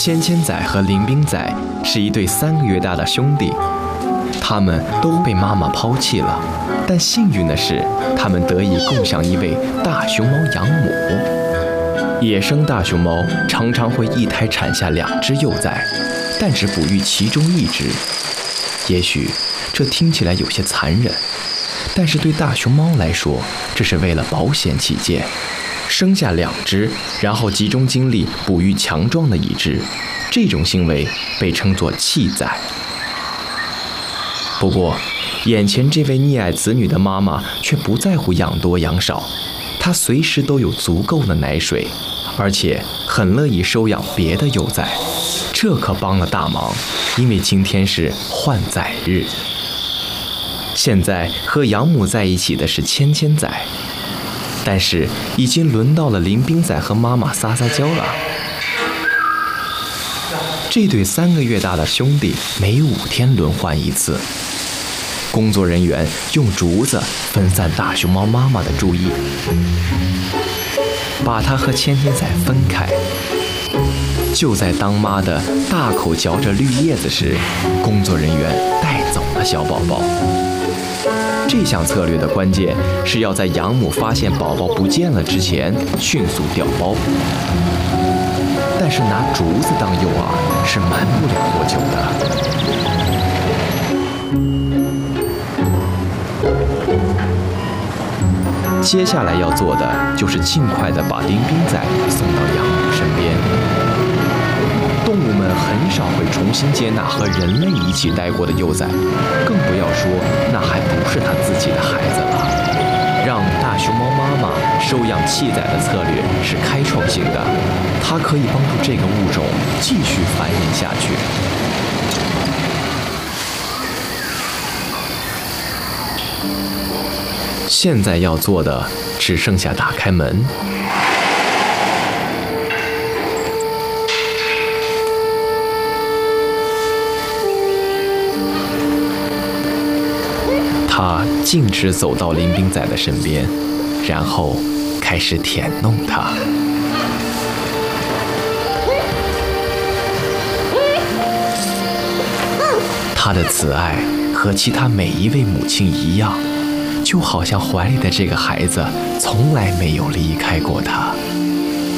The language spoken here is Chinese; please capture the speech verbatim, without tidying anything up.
芊芊仔和林冰仔是一对三个月大的兄弟，他们都被妈妈抛弃了，但幸运的是，他们得以共享一位大熊猫养母。野生大熊猫常常会一胎产下两只幼崽，但只哺育其中一只。也许这听起来有些残忍，但是对大熊猫来说，这是为了保险起见。生下两只，然后集中精力哺育强壮的一只，这种行为被称作弃崽。不过，眼前这位溺爱子女的妈妈却不在乎养多养少，她随时都有足够的奶水，而且很乐意收养别的幼崽，这可帮了大忙，因为今天是换崽日。现在和养母在一起的是芊芊仔，但是已经轮到了林冰仔和妈妈撒撒娇了。这对三个月大的兄弟每五天轮换一次。工作人员用竹子分散大熊猫妈妈的注意，把它和芊芊仔分开。就在当妈的大口嚼着绿叶子时，工作人员带走了小宝宝。这项策略的关键是要在养母发现宝宝不见了之前迅速调包。但是拿竹子当诱饵是瞒不了多久的。接下来要做的就是尽快地把林冰仔送到养母身边。动物们很少会重新接纳和人类一起待过的幼崽，更不要说那还不是他自己的孩子了。让大熊猫妈妈收养弃崽的策略是开创性的，它可以帮助这个物种继续繁衍下去。现在要做的只剩下打开门。他径直走到林冰仔的身边，然后开始舔弄他。他的慈爱和其他每一位母亲一样，就好像怀里的这个孩子从来没有离开过他。